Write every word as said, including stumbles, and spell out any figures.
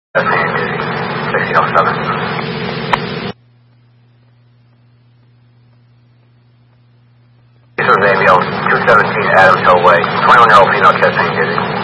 sixteen oh seven. This was Amy O, two seventeen Adams Hill Way. twenty-one-year-old female chest pain duty.